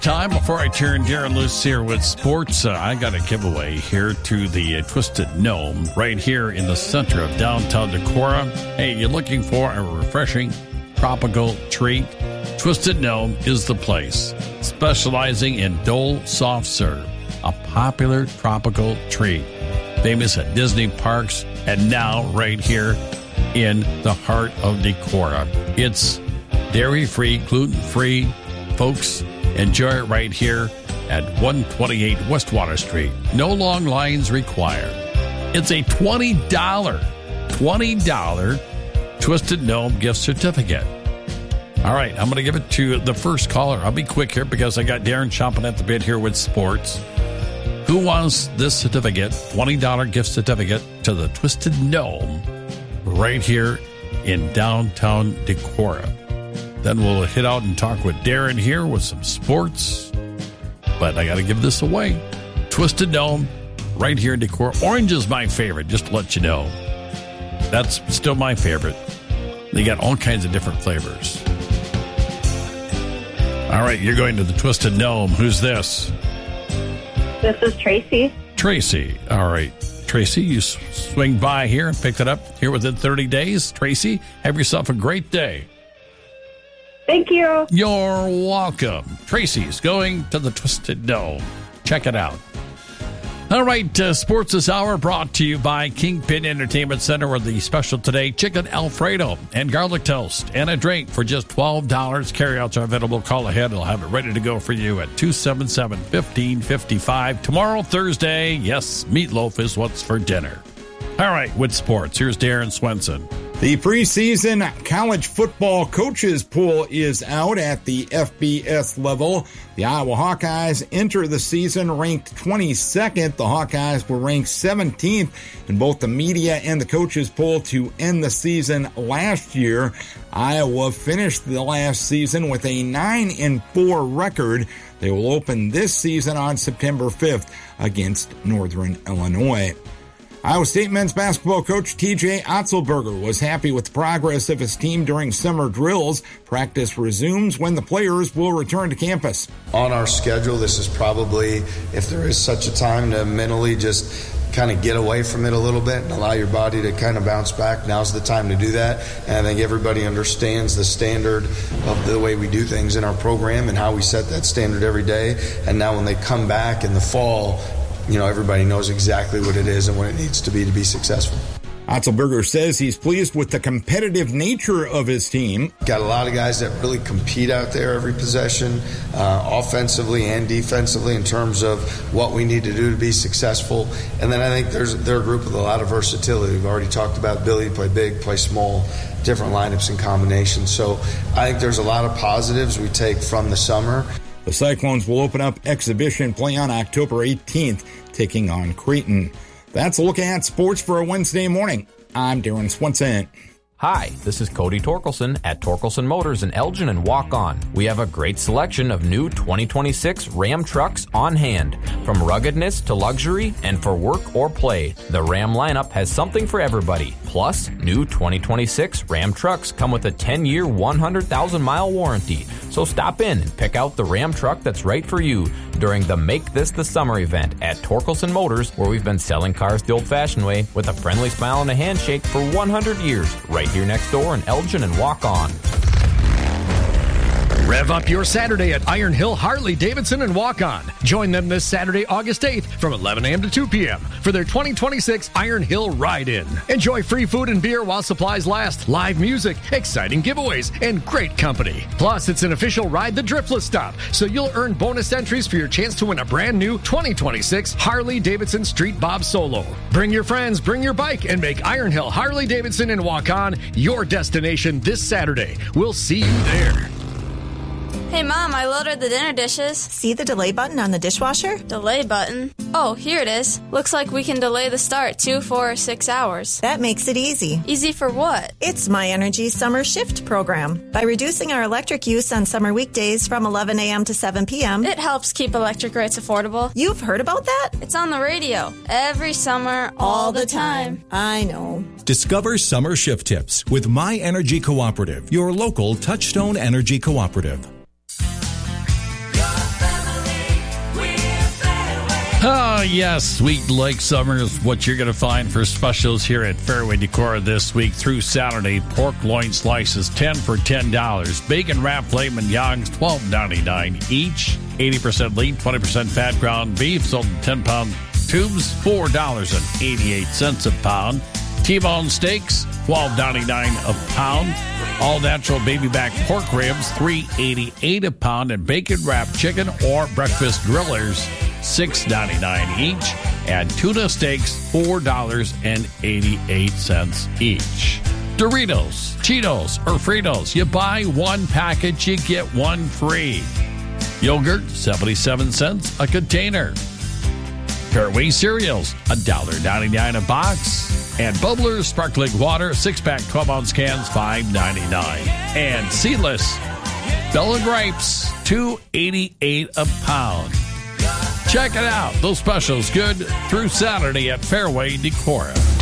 Time before I turn Darren loose here with sports, I got a giveaway here to the Twisted Gnome right here in the center of downtown Decorah. Hey, you're looking for a refreshing tropical treat? Twisted Gnome is the place, specializing in Dole Soft Serve, a popular tropical treat, famous at Disney parks and now right here in the heart of Decorah. It's dairy-free, gluten-free, folks. Enjoy it right here at 128 West Water Street. No long lines required. It's a $20 Twisted Gnome gift certificate. All right, I'm going to give it to the first caller. I'll be quick here because I got Darren chomping at the bit here with sports. Who wants this certificate, $20 gift certificate to the Twisted Gnome right here in downtown Decorah? Then we'll hit out and talk with Darren here with some sports. But I got to give this away. Twisted Gnome right here in Decorah. Orange is my favorite, just to let you know. That's still my favorite. They got all kinds of different flavors. All right, you're going to the Twisted Gnome. Who's this? This is Tracy. Tracy. All right. Tracy, you swing by here and picked it up here within 30 days. Tracy, have yourself a great day. Thank you. You're welcome. Tracy's going to the Twisted Gnome. Check it out. All right, Sports this hour brought to you by Kingpin Entertainment Center, where the special today, chicken Alfredo and garlic toast and a drink for just $12. Carryouts are available. Call ahead. I'll have it ready to go for you at 277-1555. Tomorrow, Thursday, yes, meatloaf is what's for dinner. All right, with sports, here's Darren Swenson. The preseason college football coaches pool is out at the FBS level. The Iowa Hawkeyes enter the season ranked 22nd. The Hawkeyes were ranked 17th in both the media and the coaches poll to end the season last year. Iowa finished the last season with a 9-4 record. They will open this season on September 5th against Northern Illinois. Iowa State men's basketball coach TJ Otzelberger was happy with the progress of his team during summer drills. Practice resumes when the players will return to campus. On our schedule, this is probably, if there is such a time to mentally just kind of get away from it a little bit and allow your body to kind of bounce back, now's the time to do that. And I think everybody understands the standard of the way we do things in our program and how we set that standard every day. And now when they come back in the fall, you know, everybody knows exactly what it is and what it needs to be successful. Otzelberger says he's pleased with the competitive nature of his team. Got a lot of guys that really compete out there every possession, offensively and defensively, in terms of what we need to do to be successful. And then I think they're a group with a lot of versatility. We've already talked about ability to play big, play small, different lineups and combinations. So I think there's a lot of positives we take from the summer. The Cyclones will open up exhibition play on October 18th, taking on Creighton. That's a look at sports for a Wednesday morning. I'm Darren Swenson. Hi, this is Cody Torkelson at Torkelson Motors in Elgin and Walk On. We have a great selection of new 2026 Ram trucks on hand. From ruggedness to luxury and for work or play, the Ram lineup has something for everybody. Plus, new 2026 Ram trucks come with a 10-year, 100,000-mile warranty. So stop in and pick out the Ram truck that's right for you during the Make This the Summer event at Torkelson Motors, where we've been selling cars the old-fashioned way with a friendly smile and a handshake for 100 years, right here next door in Elgin and Walk On. Rev up your Saturday at Iron Hill Harley Davidson and Walk On. Join them this Saturday, August 8th from 11 a.m. to 2 p.m. for their 2026 Iron Hill Ride-In. Enjoy free food and beer while supplies last, live music, exciting giveaways, and great company. Plus, it's an official Ride the Driftless stop, so you'll earn bonus entries for your chance to win a brand new 2026 Harley Davidson Street Bob Solo. Bring your friends, bring your bike, and make Iron Hill Harley Davidson and Walk On your destination this Saturday. We'll see you there. Hey, Mom, I loaded the dinner dishes. See the delay button on the dishwasher? Delay button? Oh, here it is. Looks like we can delay the start 2, 4, 6 hours. That makes it easy. Easy for what? It's My Energy Summer Shift program. By reducing our electric use on summer weekdays from 11 a.m. to 7 p.m., it helps keep electric rates affordable. You've heard about that? It's on the radio. Every summer, all the time. I know. Discover summer shift tips with My Energy Cooperative, your local Touchstone Energy Cooperative. Your Oh, yes, sweet like summer is what you're going to find for specials here at Fairway Decor this week through Saturday. Pork loin slices, 10 for $10. Bacon wrapped filet mignons, $12.99 each. 80% lean, 20% fat ground beef, sold in 10-pound tubes, $4.88 a pound. T-bone steaks, $12.99 a pound. All natural baby back pork ribs, $3.88 a pound. And bacon wrapped chicken or breakfast grillers, $6.99 each. And tuna steaks, $4.88 each. Doritos, Cheetos, or Fritos. You buy one package, you get one free. Yogurt, 77 cents a container. Fairway cereals, $1.99 a box. And Bubblers sparkling water, 6-pack, 12-ounce cans, $5.99. And Seedless Bella Grapes, $2.88 a pound. Check it out. Those specials good through Saturday at Fairway Decor.